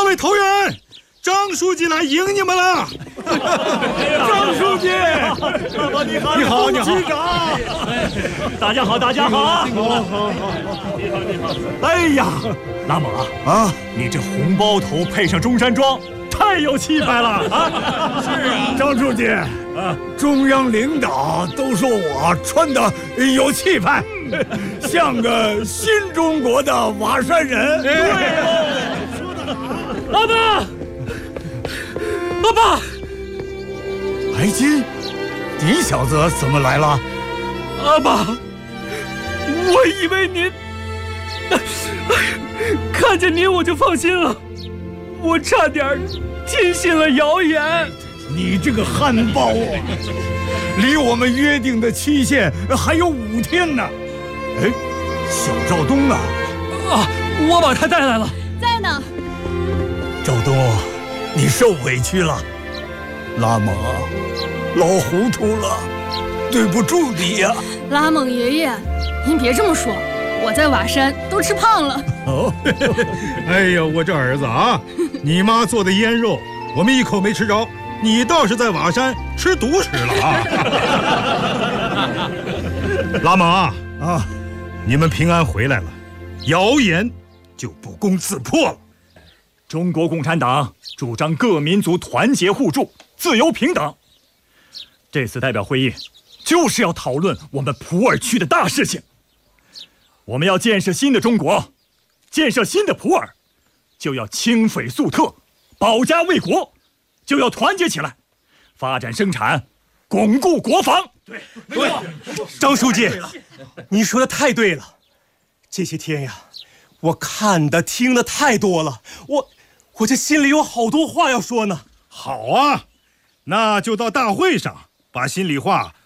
位头员，张书记来迎你们了。 张书记， 你好，你好， 局长，大家好，大家好。好。哎呀，拉姆啊，你这红包头配上中山装，太有气派了啊！ 是啊，张书记，中央领导都说我穿的有气派，像个新中国的瓦山人。 对哦，说得好。阿爸，阿爸， 白金，你小子怎么来了？ 阿爸，我以为您，看见您我就放心了，我差点听信了谣言。 你这个汉堡啊！离我们约定的期限还有5天呢。哎，小赵东呢？ 啊，我把他带来了。 在呢。 赵东，你受委屈了。拉蒙，老糊涂了，对不住你呀。 拉蒙爷爷，您别这么说，我在瓦山都吃胖了。 哦， 哎呀，我这儿子啊，你妈做的腌肉，我们一口没吃着，你倒是在瓦山吃独食了啊！拉蒙啊，你们平安回来了，谣言就不攻自破了。 中国共产党主张各民族团结互助、自由平等。这次代表会议就是要讨论我们普洱区的大事情。我们要建设新的中国，建设新的普洱，就要清匪肃特，保家卫国，就要团结起来，发展生产，巩固国防。对， 张书记，你说的太对了。这些天呀，我看的听的太多了，我这心里有好多话要说呢。 好啊，那就到大会上把心里话